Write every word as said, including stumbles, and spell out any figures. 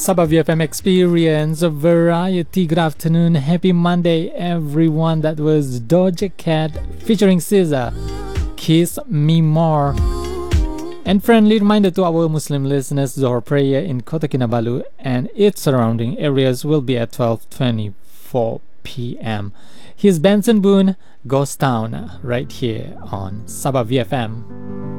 Sabah V F M Experience Variety. Good afternoon, happy Monday everyone. That was Doja Cat featuring S Z A, Kiss Me More. And friendly reminder to our Muslim listeners, Zohar prayer in Kota Kinabalu and its surrounding areas will be at twelve twenty-four p.m. Here's Benson Boone, Ghost Town, right here on Sabah V F M.